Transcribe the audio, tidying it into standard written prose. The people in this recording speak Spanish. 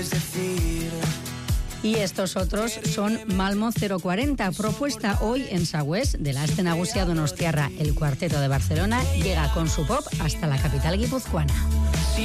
Y estos otros son Malmo 040, propuesta hoy en Sagües de la Aste Nagusia Donostiarra. El Cuarteto de Barcelona llega con su pop hasta la capital guipuzcoana.